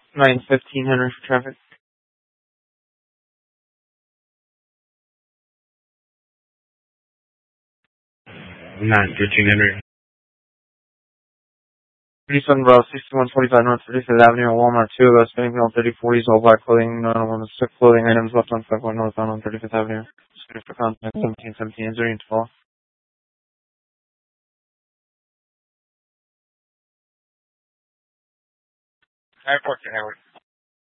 915 Henry for traffic. 915 Henry. 37 Bravo, 6145 North 35th Avenue, Walmart 2, about Springfield, 3040s, all black clothing, no one with sick clothing items left on sidewalk northbound on 35th Avenue. Just for contact, 1717, is there any to follow? Airport to Howard.